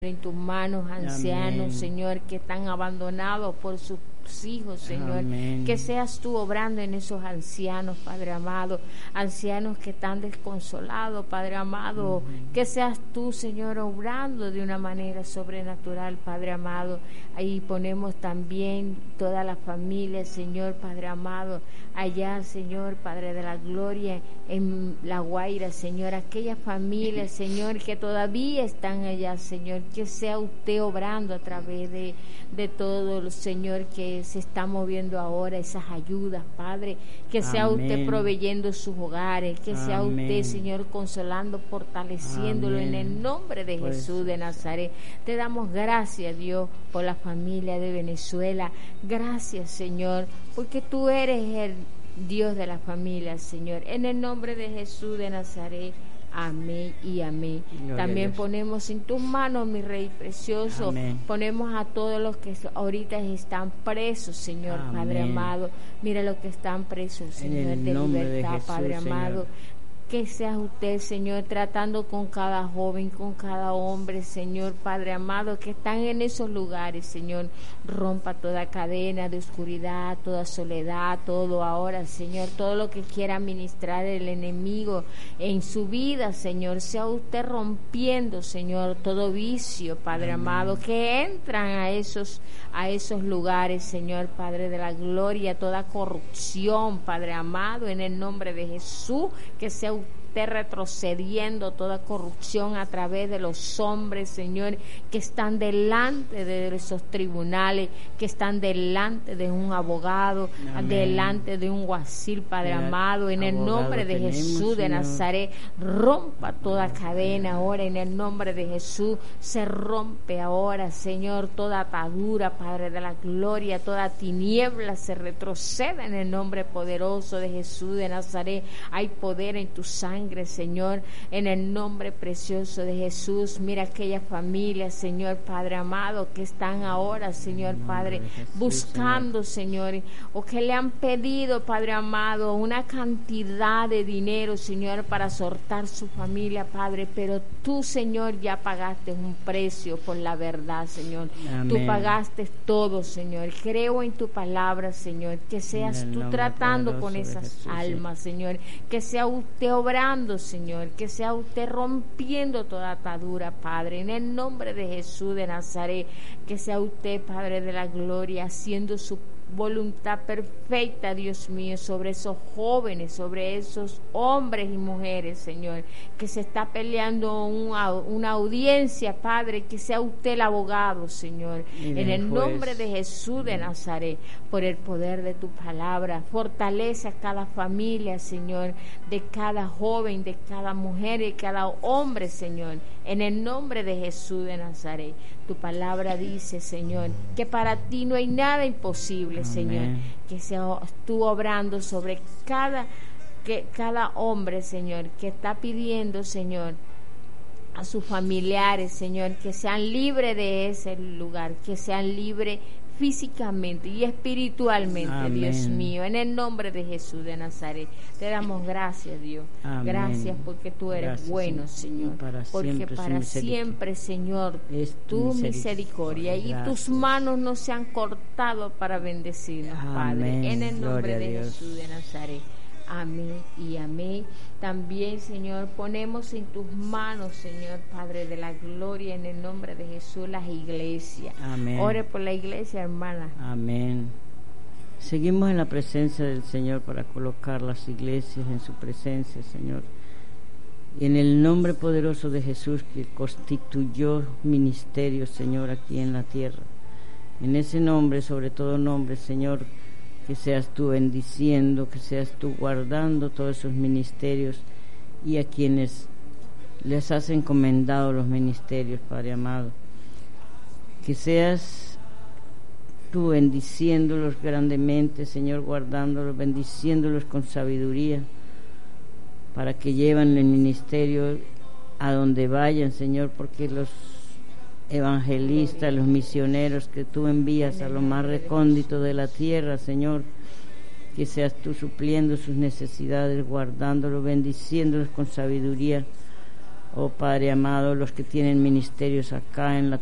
en tus manos, ancianos, Amén. Señor, que están abandonados por sus hijos, Señor. Amén. Que seas tú obrando en esos ancianos, Padre amado, ancianos que están desconsolados, Padre amado. Que seas tú, Señor, obrando de una manera sobrenatural, Padre amado. Ahí ponemos también toda la familia, Señor, Padre amado, allá, Señor, Padre de la gloria, en La Guaira, Señor, aquellas familias, Señor, que todavía están allá, Señor, que sea usted obrando a través de todo, Señor, que se está moviendo ahora, esas ayudas, Padre, que sea Amén. usted proveyendo sus hogares, que sea Amén. usted, Señor, consolando, fortaleciéndolo Amén. en el nombre de Pues, Jesús de Nazaret. Te damos gracias, Dios, por la familia de Venezuela. Gracias, Señor, porque tú eres el Dios de la familia, Señor. En el nombre de Jesús de Nazaret. Amén y amén. Gloria También a Dios. ponemos en tus manos, mi Rey precioso, Amén. ponemos a todos los que ahorita están presos, Señor, Amén. Padre amado. Mira los que están presos, Señor, el de nombre de libertad, Jesús, Padre amado. Señor. Que seas usted, Señor, tratando con cada joven, con cada hombre, Señor, Padre amado, que están en esos lugares, Señor. Rompa toda cadena de oscuridad, toda soledad, todo ahora, Señor, todo lo que quiera ministrar el enemigo en su vida, Señor. Sea usted rompiendo, Señor, todo vicio, Padre amado, que entran a esos lugares, Señor, Padre de la gloria, toda corrupción, Padre amado, en el nombre de Jesús, que sea usted retrocediendo toda corrupción a través de los hombres, Señor, que están delante de esos tribunales, que están delante de un abogado, Amén. delante de un guacil, Padre amado, en el Abogado nombre de tenemos, Jesús de Señor. Nazaret. Rompa toda cadena ahora en el nombre de Jesús. Se rompe ahora, Señor, toda atadura, Padre de la gloria, toda tiniebla se retroceda en el nombre poderoso de Jesús de Nazaret. Hay poder en tu sangre, Señor, en el nombre precioso de Jesús. Mira aquellas familias, Señor, Padre amado, que están ahora, Señor, Padre, de Jesús, buscando, Señor, o que le han pedido, Padre amado, una cantidad de dinero, Señor, para soltar su familia, Padre, pero tú, Señor, ya pagaste un precio por la verdad, Señor. Amén. Tú pagaste todo, Señor. Creo en tu palabra, Señor, que seas En el tú nombre tratando poderoso con de esas Jesús, almas, Señor, que sea usted obrando, Señor, que sea usted rompiendo toda atadura, Padre, en el nombre de Jesús de Nazaret, que sea usted, Padre de la gloria, haciendo su voluntad perfecta, Dios mío, sobre esos jóvenes, sobre esos hombres y mujeres, Señor, que se está peleando una audiencia, Padre, que sea usted el abogado, Señor, Y en el juez. nombre de Jesús de Nazaret, por el poder de tu palabra. Fortalece a cada familia, Señor, de cada joven, de cada mujer y cada hombre, Señor, en el nombre de Jesús de Nazaret. Tu palabra dice, Señor, que para ti no hay nada imposible, Señor, Amén. que sea tú obrando sobre cada hombre, Señor, que está pidiendo, Señor, a sus familiares, Señor, que sean libres de ese lugar, que sean libres físicamente y espiritualmente, Amén. Dios mío, en el nombre de Jesús de Nazaret. Te damos gracias, Dios. Amén. Gracias porque tú eres Gracias, bueno, Señor. Señor. Para Porque siempre su para misericordia. siempre, Señor, Es tu tu misericordia y misericordia. tus Gracias. manos no se han cortado para bendecirnos, Padre, Amén. en el nombre Gloria a de Dios. Jesús de Nazaret. Amén y amén. También, Señor, ponemos en tus manos, Señor, Padre de la gloria, en el nombre de Jesús, las iglesias. Amén. Ore por la iglesia, hermana. Amén. Seguimos en la presencia del Señor para colocar las iglesias en su presencia, Señor. Y en el nombre poderoso de Jesús, que constituyó ministerio, Señor, aquí en la tierra. En ese nombre, sobre todo nombre, Señor, que seas tú bendiciendo, que seas tú guardando todos esos ministerios y a quienes les has encomendado los ministerios, Padre amado. Que seas tú bendiciéndolos grandemente, Señor, guardándolos, bendiciéndolos con sabiduría, para que lleven el ministerio a donde vayan, Señor, porque los evangelistas, los misioneros que tú envías a lo más recóndito de la tierra, Señor, que seas tú supliendo sus necesidades, guardándolos, bendiciéndolos con sabiduría, Oh Padre amado, los que tienen ministerios acá en la